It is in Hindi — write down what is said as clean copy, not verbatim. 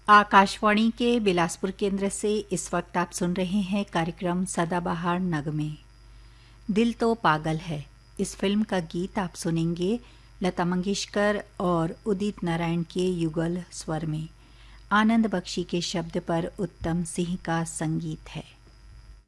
आकाशवाणी के बिलासपुर केंद्र से इस वक्त आप सुन रहे हैं कार्यक्रम सदाबहार नगमे। दिल तो पागल है, इस फिल्म का गीत आप सुनेंगे लता मंगेशकर और उदित नारायण के युगल स्वर में। आनंद बख्शी के शब्द पर उत्तम सिंह का संगीत है।